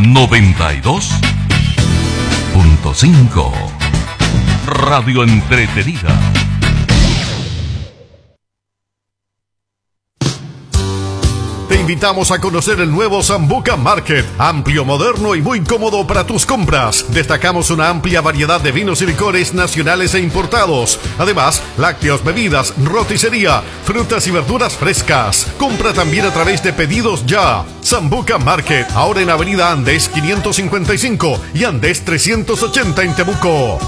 92.5 Radio Entretenida. Te invitamos a conocer el nuevo Sambuca Market, amplio, moderno y muy cómodo para tus compras. Destacamos una amplia variedad de vinos y licores nacionales e importados. Además, lácteos, bebidas, roticería, frutas y verduras frescas. Compra también a través de Pedidos Ya. Sambuca Market, ahora en Avenida Andes 555 y Andes 380 en Temuco.